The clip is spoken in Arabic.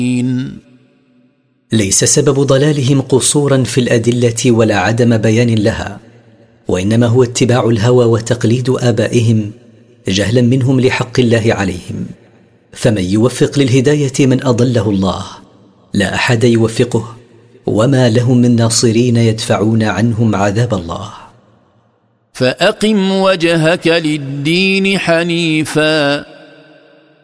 ليس سبب ضلالهم قصورا في الأدلة ولا عدم بيان لها، وإنما هو اتباع الهوى وتقليد آبائهم جهلا منهم لحق الله عليهم. فمن يوفق للهداية من أضله الله، لا أحد يوفقه، وما لهم من ناصرين يدفعون عنهم عذاب الله. فأقم وجهك للدين حنيفا